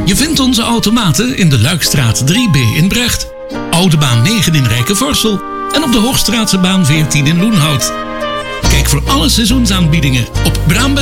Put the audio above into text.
Je vindt onze automaten in de Luikstraat 3B in Brecht, Oude Baan 9 in Rijkenvorsel en op de Hoogstraatse baan 14 in Loenhout. Kijk voor alle seizoensaanbiedingen op Braamberg